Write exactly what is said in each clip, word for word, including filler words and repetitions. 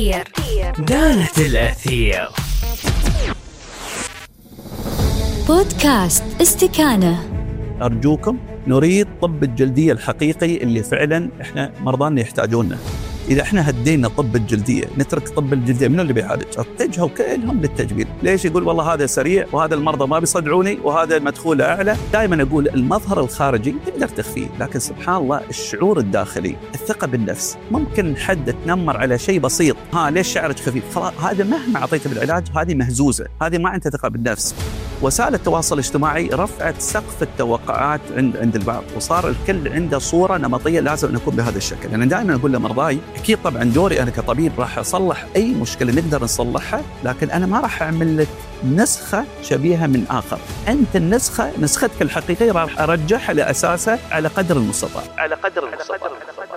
الأثير دانة الأثير. بودكاست استكانة. أرجوكم نريد طب الجلدية الحقيقي اللي فعلا إحنا مرضانا يحتاجونه. إذا إحنا هدينا طب الجلدية نترك طب الجلدية، منو اللي بيعالج؟ اتجهوا كلهم للتجميل. ليش يقول والله هذا سريع وهذا المرضى ما بيصدعوني وهذا مدخوله أعلى؟ دائما أقول المظهر الخارجي تقدر تخفيه، لكن سبحان الله الشعور الداخلي، الثقة بالنفس. ممكن حد تنمر على شيء بسيط، ها ليش شعرك خفيف؟ خلاص هذا مهما أعطيته بالعلاج هذه مهزوزة، هذه ما عندها ثقة بالنفس. وسائل التواصل الاجتماعي رفعت سقف التوقعات عند عند البعض، وصار الكل عنده صورة نمطية لازم نكون بهذا الشكل. أنا دائما أقول لمرضاي أكيد طبعا دوري أنا كطبيب راح أصلح أي مشكلة نقدر نصلحها، لكن أنا ما راح أعمل لك نسخة شبيهة من آخر. أنت النسخة نسختك الحقيقية راح أرجعها لأساسها على قدر المستطاع على قدر المستطاع.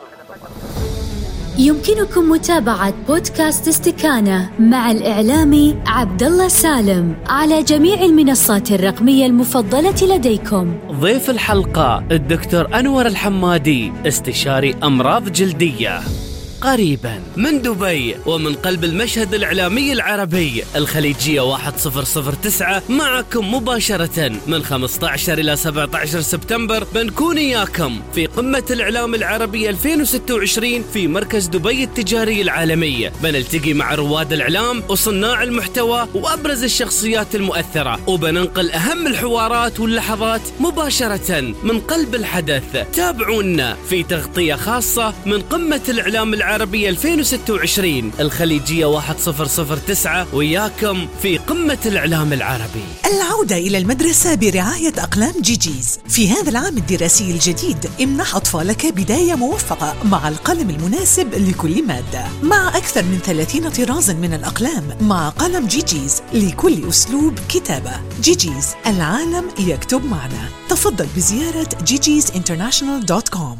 يمكنكم متابعة بودكاست استكانة مع الإعلامي عبد الله سالم على جميع المنصات الرقمية المفضلة لديكم. ضيف الحلقة الدكتور أنور الحمادي، استشاري أمراض جلدية، قريبا من دبي ومن قلب المشهد الإعلامي العربي. الخليجية واحد صفر صفر تسعة معكم مباشرة من خمسة عشر إلى سبعة عشر سبتمبر. بنكون إياكم في قمة الإعلام العربي ألفين وستة وعشرين في مركز دبي التجاري العالمي. بنلتقي مع رواد الإعلام وصناع المحتوى وأبرز الشخصيات المؤثرة، وبننقل أهم الحوارات واللحظات مباشرة من قلب الحدث. تابعونا في تغطية خاصة من قمة الإعلام العربي العربية ألفين وستة وعشرين. الخليجية واحد صفر صفر تسعة وياكم في قمة الإعلام العربي. العودة إلى المدرسة برعاية أقلام جيجيز. في هذا العام الدراسي الجديد امنح أطفالك بداية موفقة مع القلم المناسب لكل مادة، مع أكثر من ثلاثين طرازا من الأقلام مع قلم جيجيز لكل أسلوب كتابة. جيجيز، العالم يكتب معنا. تفضل بزيارة جيجيز انترناشونال دوت كوم.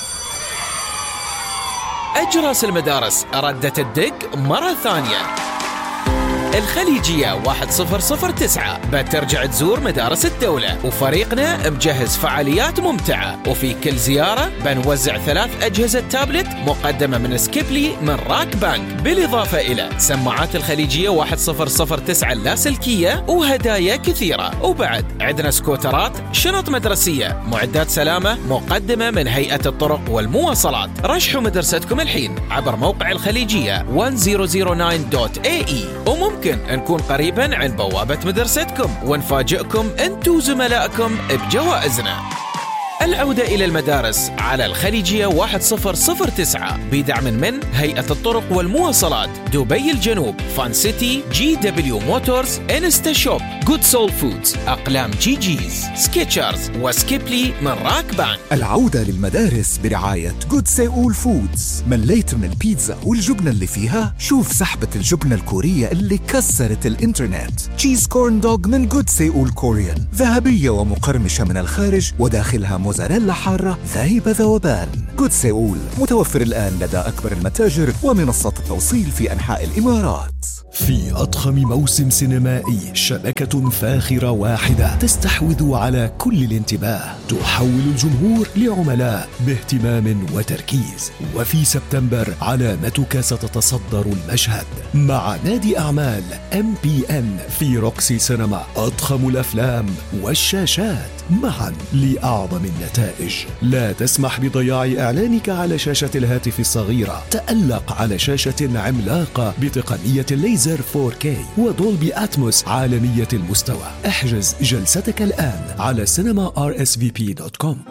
أجراس المدارس ردت الدق مرة ثانية. الخليجية واحد صفر صفر تسعة بترجع تزور مدارس الدولة، وفريقنا مجهز فعاليات ممتعة، وفي كل زيارة بنوزع ثلاث أجهزة تابلت مقدمة من سكيبلي من راك بانك، بالإضافة إلى سماعات الخليجية واحد صفر صفر تسعة اللاسلكية وهدايا كثيرة. وبعد عندنا سكوترات، شنط مدرسية، معدات سلامة مقدمة من هيئة الطرق والمواصلات. رشحوا مدرستكم الحين عبر موقع الخليجية واحد صفر صفر تسعة دوت إيه إي، وممكن ممكن نكون قريباً عند بوابة مدرستكم ونفاجئكم أنتم وزملائكم بجوائزنا. العودة إلى المدارس على الخليجية واحد صفر صفر تسعة بدعم من هيئة الطرق والمواصلات، دبي الجنوب، فان سيتي، جي دبليو موتورز، انستا شوب، جود سول فودز، أقلام جيجيز، سكيتشرز وسكيبلي من راك بانك. العودة للمدارس برعاية جود سول فودز. مليت من البيتزا والجبنة اللي فيها؟ شوف سحبة الجبنة الكورية اللي كسرت الإنترنت. تشيز كورن دوغ من جود سول كوريان، ذهبية ومقرمشة من الخارج وداخلها موزاريلا حارة ذايبة ذوبان. جود سول متوفر الآن لدى أكبر المتاجر ومنصات التوصيل في أنحاء الإمارات. في أضخم موسم سينمائي، شبكة فاخرة واحدة تستحوذ على كل الانتباه، تحول الجمهور لعملاء باهتمام وتركيز. وفي سبتمبر علامتك ستتصدر المشهد مع نادي أعمال إم بي إن في روكسي سينما. أضخم الأفلام والشاشات معا لأعظم النتائج. لا تسمح بضياع إعلانك على شاشة الهاتف الصغيرة. تألق على شاشة عملاقة بتقنية الليزر فور كي ودولبي أتموس عالمية المستوى. احجز جلستك الآن على سينما آر إس في بي دوت كوم.